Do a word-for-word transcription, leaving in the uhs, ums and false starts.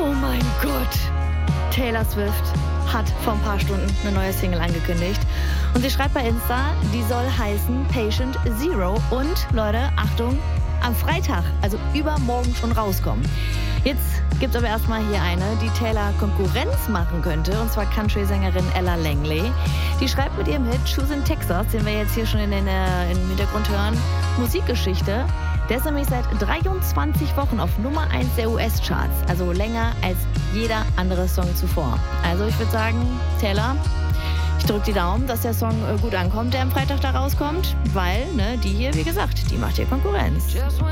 Oh mein Gott! Taylor Swift hat vor ein paar Stunden eine neue Single angekündigt. Und sie schreibt bei Insta, die soll heißen Patient Zero. Und, Leute, Achtung, am Freitag, also übermorgen schon rauskommen. Jetzt gibt's aber erstmal hier eine, die Taylor Konkurrenz machen könnte, und zwar Country-Sängerin Ella Langley. Die schreibt mit ihrem Hit Shoes in Texas, den wir jetzt hier schon in den, äh, im Hintergrund hören, Musikgeschichte. Der ist nämlich seit dreiundzwanzig Wochen auf Nummer eins der U S-Charts, also länger als jeder andere Song zuvor. Also ich würde sagen, Taylor, ich drücke die Daumen, dass der Song äh, gut ankommt, der am Freitag da rauskommt, weil ne, die hier, wie gesagt, die macht hier Konkurrenz.